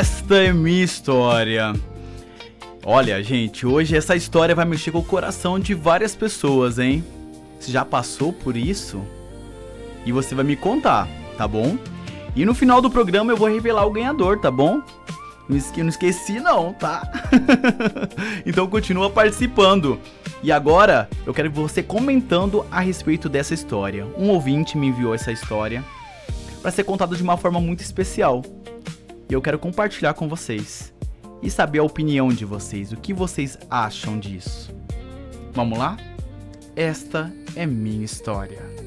Esta é minha história. Olha, gente, hoje essa história vai mexer com o coração de várias pessoas, hein? Você já passou por isso? E você vai me contar, tá bom? E no final do programa eu vou revelar o ganhador, tá bom? Não esqueci não, tá? Então continua participando. E agora eu quero você comentando a respeito dessa história. Um ouvinte me enviou essa história para ser contada de uma forma muito especial. E eu quero compartilhar com vocês e saber a opinião de vocês, o que vocês acham disso. Vamos lá? Esta é minha história.